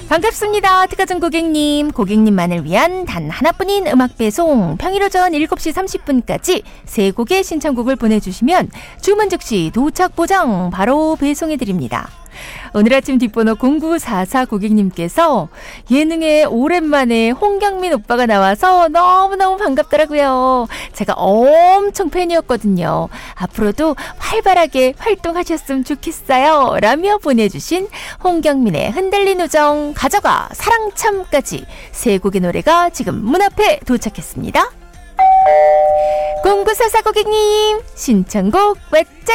반갑습니다. 특가전 고객님만을 위한 단 하나뿐인 음악 배송. 평일 오전 7시 30분까지 세 곡의 신청곡을 보내주시면 주문 즉시 도착 보장 바로 배송해드립니다. 오늘 아침 뒷번호 0944 고객님께서 예능에 오랜만에 홍경민 오빠가 나와서 너무너무 반갑더라고요. 제가 엄청 팬이었거든요. 앞으로도 활발하게 활동하셨으면 좋겠어요. 라며 보내주신 홍경민의 흔들린 우정 가져가 사랑참까지 세 곡의 노래가 지금 문 앞에 도착했습니다. 0944 고객님 신청곡 왔죠?